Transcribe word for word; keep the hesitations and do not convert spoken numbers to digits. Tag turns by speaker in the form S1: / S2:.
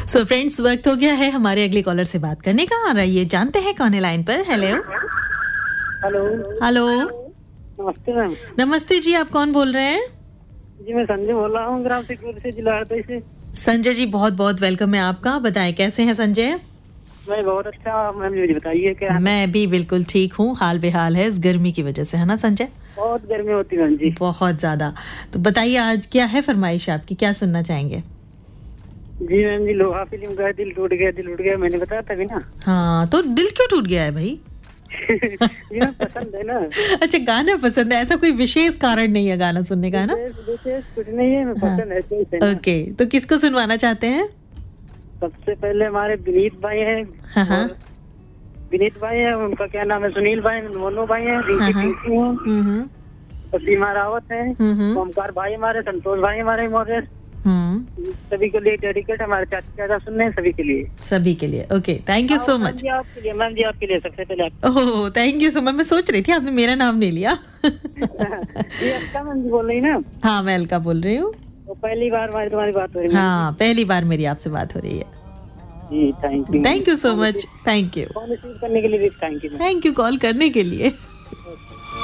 S1: So friends, वक्त हो गया है हमारे अगले कॉलर से बात करने का। और आइए जानते हैं कौन है लाइन पर। हेलो
S2: हेलो
S1: हेलो
S2: नमस्ते मैम।
S1: नमस्ते जी, आप कौन बोल रहे हैं?
S2: जी मैं संजय बोल रहा हूँ, ग्राम सिकपुर से, जिला हरदोई से।
S1: संजय जी, बहुत बहुत वेलकम है आपका। बताएं कैसे हैं संजय?
S2: मैं बहुत अच्छा। मैम मुझे बताइए क्या?
S1: मैं भी बिल्कुल ठीक हूँ, हाल बेहाल है इस गर्मी की वजह से, है ना संजय?
S2: बहुत गर्मी होती है मैम जी।
S1: बहुत ज्यादा। तो बताइए आज क्या है फरमाइश आपकी, क्या सुनना चाहेंगे?
S2: जी मैम जी, लोहा फिल्म का दिल टूट गया दिल टूट गया, मैंने बताया तभी ना।
S1: हाँ, तो दिल क्यों टूट गया है भाई?
S2: जी मैम पसंद है ना।
S1: अच्छा, गाना पसंद है, ऐसा कोई विशेष कारण नहीं है गाना सुनने का, है ना?
S2: विशेष विशेष कुछ नहीं है, मैं
S1: हाँ।
S2: पसंद है तो इसे ना।
S1: ओके, तो किसको सुनवाना चाहते हैं?
S2: सबसे पहले हमारे विनीत भाई हैं।
S1: हाँ हाँ
S2: और विनीत भाई है, उनका क्या नाम है, सुनील भाई, मोनू भाई है, रिंकी
S1: हाँ, हाँ।
S2: पिंकी है,
S1: हम्म
S2: सीमा रावत है,
S1: हम्म
S2: ओमकार भाई हमारे, संतोष भाई हमारे, मोरेश।
S1: हम्म
S2: सभी के लिए डेडिकेट, हमारे चाचा चाचा सुनने हैं, सभी के लिए।
S1: सभी के लिए। Okay, thank you so
S2: ma'am
S1: much.
S2: जी आपके लिए, मैम जी आपके लिए सबसे पहले आप।
S1: ओह, थैंक यू सो मच। मैं सोच रही थी आपने मेरा नाम नहीं लिया।
S2: ये अच्छा मैम जी बोल रही ना।
S1: हाँ, मैं अलका बोल रही हूँ।
S2: तो पहली बार हमारी तुम्हारी बात हो रही है।
S1: हाँ, पहली बार मेरी आपसे बात हो रही है।
S2: जी thank you.
S1: Thank you so much. Thank you
S2: phone receive करने के लिए भी thank you.
S1: Thank you call करने के लिए।